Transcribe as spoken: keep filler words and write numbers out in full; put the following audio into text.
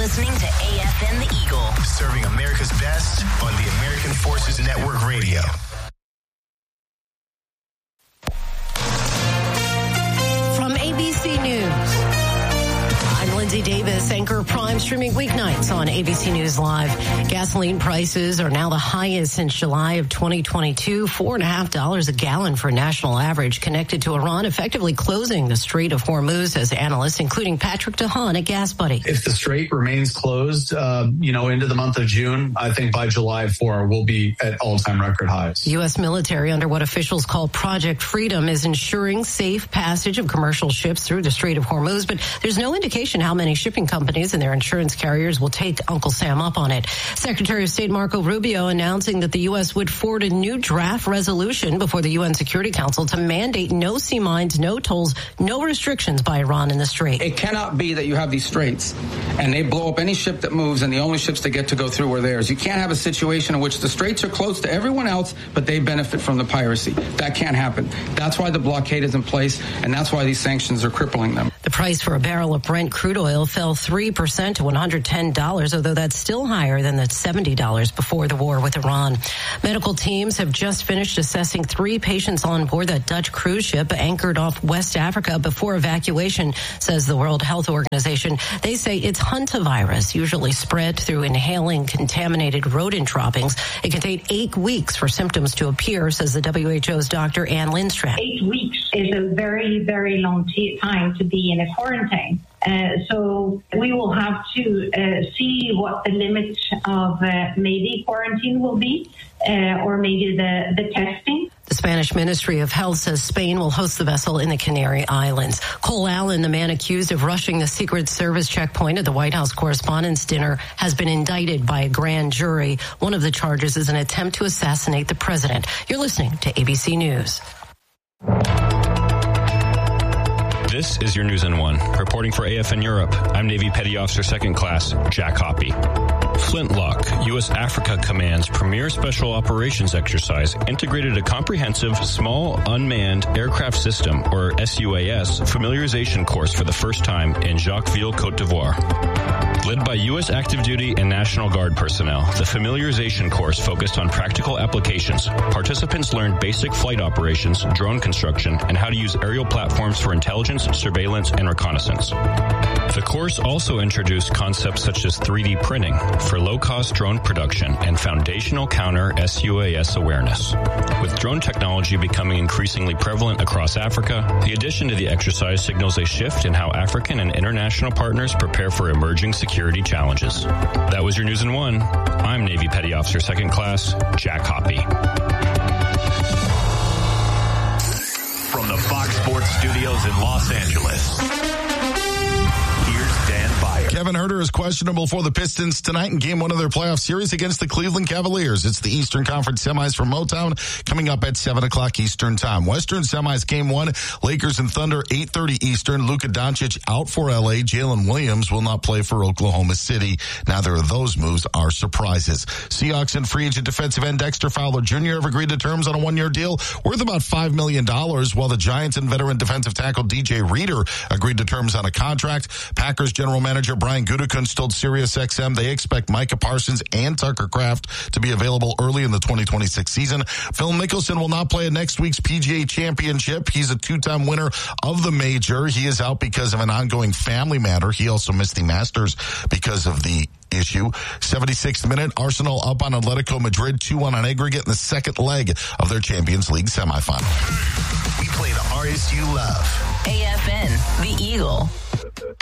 listening to A F N The Eagle, serving America's best on the American Forces Network Radio. From A B C News, I'm Lindsay Davis, Anchor Prime, streaming weeknights on A B C News Live. Gasoline prices are now the highest since July of twenty twenty-two, four and a half dollars a gallon for a national average, connected to Iran effectively closing the Strait of Hormuz, as analysts, including Patrick DeHaan at Gas Buddy. If the strait remains closed, uh, you know, into the month of June, I think by July fourth, we'll be at all-time record highs. U S military, under what officials call Project Freedom, is ensuring safe passage of commercial ships through the Strait of Hormuz, but there's no indication how many shipping companies and their insurance carriers will take Uncle Sam up on it. Secretary of State Marco Rubio announcing that the U S would forward a new draft resolution before the U N Security Council to mandate no sea mines, no tolls, no restrictions by Iran in the Strait. It cannot be that you have these straits and they blow up any ship that moves and the only ships that get to go through are theirs. You can't have a situation in which the straits are closed to everyone else, but they benefit from the piracy. That can't happen. That's why the blockade is in place, and that's why these sanctions are crippling them. The price for a barrel of Brent crude oil fell three percent to one hundred ten dollars, although that's still higher than the seventy dollars before the war with Iran. Medical teams have just finished assessing three patients on board that Dutch cruise ship anchored off West Africa before evacuation, says the World Health Organization. They say it's hantavirus, usually spread through inhaling contaminated rodent droppings. It can take eight weeks for symptoms to appear, says the W H O's Doctor Ann Lindstrom. Eight weeks is a very, very long t- time to be in a quarantine. Uh, so we will have to uh, see what the limit of uh, maybe quarantine will be, uh, or maybe the, the testing. The Spanish Ministry of Health says Spain will host the vessel in the Canary Islands. Cole Allen, the man accused of rushing the Secret Service checkpoint at the White House Correspondents' Dinner, has been indicted by a grand jury. One of the charges is an attempt to assassinate the president. You're listening to A B C News. This is your News in One. Reporting for A F N Europe, I'm Navy Petty Officer Second Class Jack Hoppy. Flintlock, U S Africa Command's premier special operations exercise, integrated a comprehensive small unmanned aircraft system, or S U A S, familiarization course for the first time in Jacquesville, Côte d'Ivoire. Led by U S active duty and National Guard personnel, the familiarization course focused on practical applications. Participants learned basic flight operations, drone construction, and how to use aerial platforms for intelligence, surveillance, and reconnaissance. The course also introduced concepts such as three D printing for low-cost drone production and foundational counter S U A S awareness. With drone technology becoming increasingly prevalent across Africa, the addition to the exercise signals a shift in how African and international partners prepare for emerging security challenges. That was your News in One. I'm Navy Petty Officer Second Class Jack Hoppy. From the Fox Sports Studios in Los Angeles, here's Dan Byer. Kevin Huerter is questionable for the Pistons tonight in game one of their playoff series against the Cleveland Cavaliers. It's the Eastern Conference semis from Motown coming up at seven o'clock Eastern time. Western semis game one, Lakers and Thunder, eight thirty Eastern. Luka Doncic out for L A. Jalen Williams will not play for Oklahoma City. Neither of those moves are surprises. Seahawks and free agent defensive end Dexter Fowler Junior have agreed to terms on a one-year deal worth about five million dollars, while the Giants and veteran defensive tackle D J Reader agreed to terms on a contract. Packers general manager Brian Gutekunst told SiriusXM they expect Micah Parsons and Tucker Kraft to be available early in the twenty twenty-six season. Phil Mickelson will not play at next week's P G A Championship. He's a two-time winner of the major. He is out because of an ongoing family matter. He also missed the Masters because of the issue. seventy-sixth minute, Arsenal up on Atletico Madrid, two one on aggregate in the second leg of their Champions League semifinal. We play the artists you love. A F N, The Eagle.